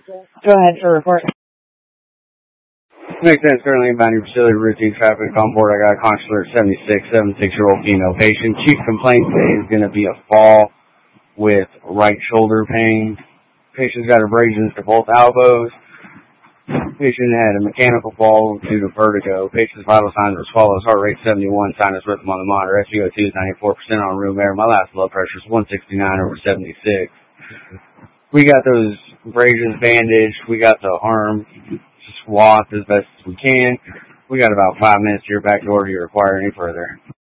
Go ahead for report. Makes sense. Currently inbound your facility routine traffic on board. I got a consular 76-year-old female patient. Chief complaint today is going to be a fall with right shoulder pain. Patient's got abrasions to both elbows. Patient had a mechanical fall due to vertigo. Patient's vital signs were swallows, heart rate 71, sinus rhythm on the monitor, SpO2 is 94% on room air. My last blood pressure is 169/76. We got those abrasions bandaged. We got the arm swathed as best as we can. We got about 5 minutes to your back door. Do you require any further?